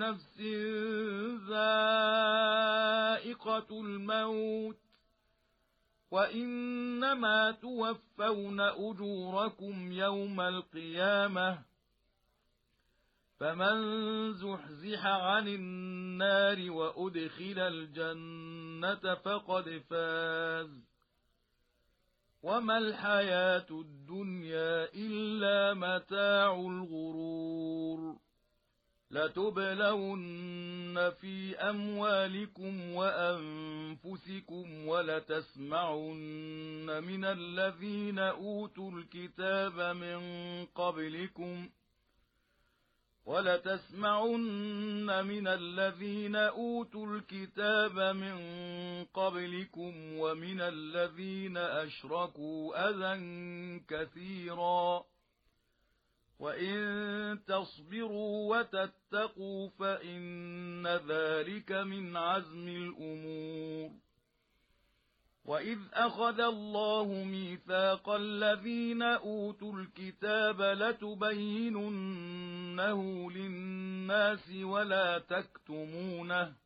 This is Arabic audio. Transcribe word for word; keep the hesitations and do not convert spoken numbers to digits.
نفس ذائقة الموت وإنما توفون أجوركم يوم القيامة فمن زحزح عن النار وأدخل الجنة فقد فاز وما الحياة الدنيا إلا متاع الغرور لتبلون في أموالكم وأنفسكم ولتسمعن من الذين أوتوا الكتاب من قبلكم ولتسمعن من الذين أوتوا الكتاب من قبلكم ومن الذين أشركوا أذى كثيرا وإن تصبروا وتتقوا فإن ذلك من عزم الأمور وإذ أخذ الله ميثاق الذين أوتوا الكتاب لتبيننه للناس ولا تكتمونه